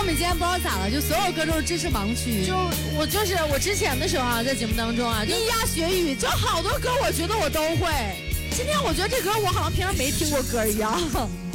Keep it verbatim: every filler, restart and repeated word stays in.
我们今天不知道咋了，就所有歌都是支持盲区。 就我就是我之前的时候啊，在节目当中啊， 咿呀学语，就好多歌我觉得我都会。今天我觉得这歌我好像平常没听过歌一样。